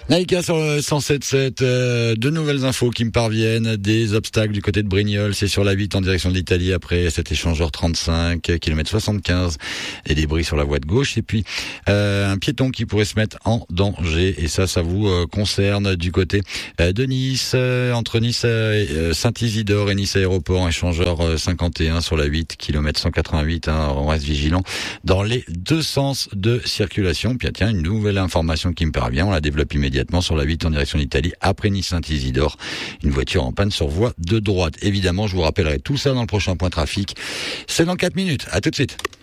Naïka sur le 107.7, de nouvelles infos qui me parviennent, des obstacles du côté de Brignoles, c'est sur la 8 en direction de l'Italie après cet échangeur 35, km 75, et des bris sur la voie de gauche, et puis un piéton qui pourrait se mettre en danger, et ça vous concerne du côté de Nice, entre Nice Saint-Isidore et Nice Aéroport, échangeur 51 sur la 8, km 188, on reste vigilant dans les deux sens de circulation. Puis tiens, une nouvelle information qui me parvient, on la développe immédiatement sur la 8 en direction d'Italie, après Nice-Saint-Isidore, une voiture en panne sur voie de droite. Évidemment, je vous rappellerai tout ça dans le prochain point trafic. C'est dans 4 minutes. À tout de suite.